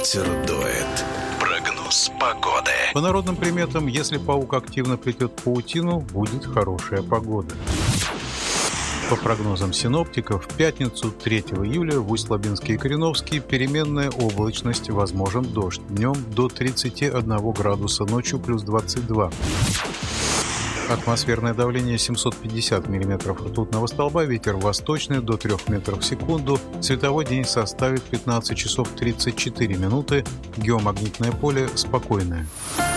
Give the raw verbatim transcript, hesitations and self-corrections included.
ветер дует. Прогноз погоды. По народным приметам, если паук активно плетет паутину, будет хорошая погода. По прогнозам синоптиков, в пятницу третьего июля в Усть-Лабинске и Кореновске переменная облачность, возможен дождь. Днем до тридцати одного градуса, ночью плюс двадцать два. Атмосферное давление семьсот пятьдесят миллиметров ртутного столба, ветер восточный до трёх метров в секунду, световой день составит пятнадцать часов тридцать четыре минуты, геомагнитное поле спокойное.